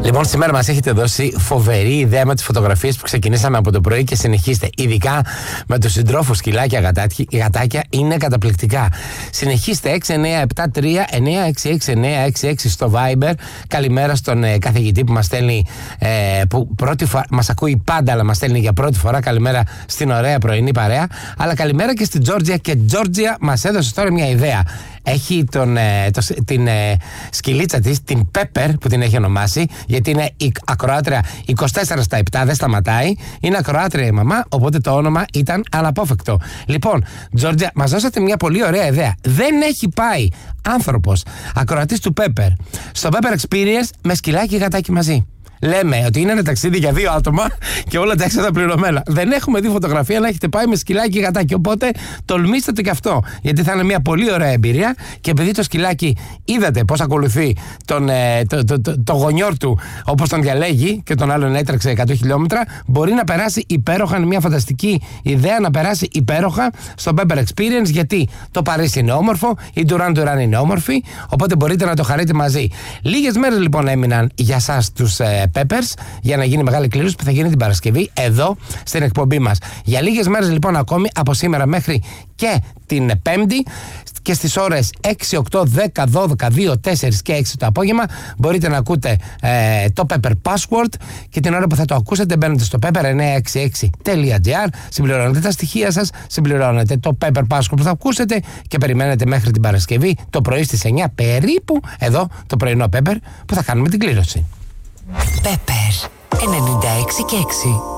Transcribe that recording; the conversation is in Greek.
Λοιπόν, σήμερα μας έχετε δώσει φοβερή ιδέα με τις φωτογραφίες που ξεκινήσαμε από το πρωί και συνεχίστε. Ειδικά με τους συντρόφους σκυλάκια γατάκια είναι καταπληκτικά. Συνεχίστε 6973-966-966 στο Viber. Καλημέρα στον καθηγητή που μας στέλνει, που πρώτη φορά μας ακούει πάντα, αλλά μας στέλνει για πρώτη φορά. Καλημέρα στην ωραία πρωινή παρέα. Αλλά καλημέρα και στην Τζόρτζια. Και Τζόρτζια μας έδωσε τώρα μια ιδέα. Έχει την σκυλίτσα της, την Pepper, που την έχει ονομάσει, γιατί είναι η ακροάτρια 24/7, δεν σταματάει. Είναι ακροάτρια η μαμά, οπότε το όνομα ήταν αναπόφευκτο. Λοιπόν, Τζόρτζια, μας δώσατε μια πολύ ωραία ιδέα. Δεν έχει πάει άνθρωπος, ακροατής του Pepper, στο Pepper Experience με σκυλάκι γατάκι μαζί. Λέμε ότι είναι ένα ταξίδι για 2 άτομα και όλα τα έξοδα πληρωμένα. Δεν έχουμε δει φωτογραφία να έχετε πάει με σκυλάκι γατάκι. Οπότε τολμήστε το κι αυτό. Γιατί θα είναι μια πολύ ωραία εμπειρία. Και επειδή το σκυλάκι είδατε πώς ακολουθεί το γονιόρ του, όπως τον διαλέγει, και τον άλλον έτρεξε 100 χιλιόμετρα, μπορεί να περάσει υπέροχα. Είναι μια φανταστική ιδέα να περάσει υπέροχα στο Pepper Experience. Γιατί το Παρίσι είναι όμορφο, η Duran Duran είναι όμορφη. Οπότε μπορείτε να το χαρείτε μαζί. Λίγες μέρες λοιπόν έμειναν για σας τους Peppers, για να γίνει μεγάλη κλήρωση που θα γίνει την Παρασκευή εδώ στην εκπομπή μας. Για λίγες μέρες λοιπόν ακόμη, από σήμερα μέχρι και την Πέμπτη, και στις ώρες 6, 8, 10, 12, 2, 4 και 6 το απόγευμα μπορείτε να ακούτε το Pepper Password, και την ώρα που θα το ακούσετε μπαίνετε στο pepper966.gr, συμπληρώνετε τα στοιχεία σας, συμπληρώνετε το Pepper Password που θα ακούσετε και περιμένετε μέχρι την Παρασκευή το πρωί στις 9 περίπου εδώ το πρωινό Pepper που θα κάνουμε την κλήρωση. Pepper 96 και 6.